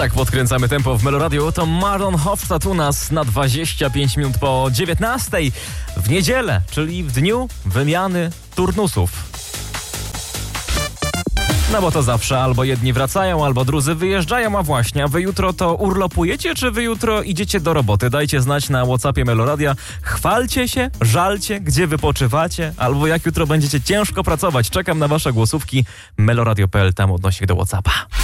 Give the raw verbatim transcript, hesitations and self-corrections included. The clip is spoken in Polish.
Tak podkręcamy tempo w Meloradiu. To Maron Hofstadt u nas na dwadzieścia pięć minut po dziewiętnastej w niedzielę, czyli w dniu wymiany turnusów. No bo to zawsze albo jedni wracają, albo drudzy wyjeżdżają, a właśnie, a wy jutro to urlopujecie, czy wy jutro idziecie do roboty? Dajcie znać na WhatsAppie Meloradia. Chwalcie się, żalcie, gdzie wypoczywacie, albo jak jutro będziecie ciężko pracować. Czekam na wasze głosówki. meloradio kropka p l, tam odnośnie do WhatsAppa.